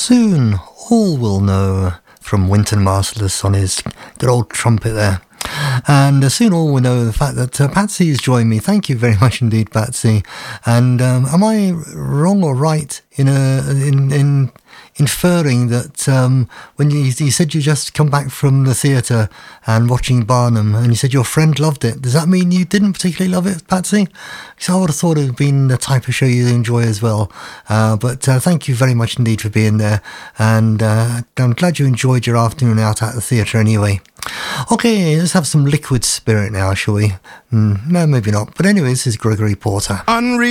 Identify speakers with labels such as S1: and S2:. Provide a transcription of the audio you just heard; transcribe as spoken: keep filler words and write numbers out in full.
S1: Soon all will know from Wynton Marsalis on his good old trumpet there. And uh, soon all will know the fact that uh, Patsy has joined me. Thank you very much indeed, Patsy. And um, am I wrong or right in a, in in inferring that um, when you, you said you just come back from the theatre and watching Barnum, and you said your friend loved it, does that mean you didn't particularly love it, Patsy? So I would have thought it would have been the type of show you enjoy as well. Uh, but uh, thank you very much indeed for being there, and uh, I'm glad you enjoyed your afternoon out at the theatre anyway. Okay, let's have some Liquid Spirit now, shall we? Mm, no, maybe not. But anyway, this is Gregory Porter.
S2: Unreal.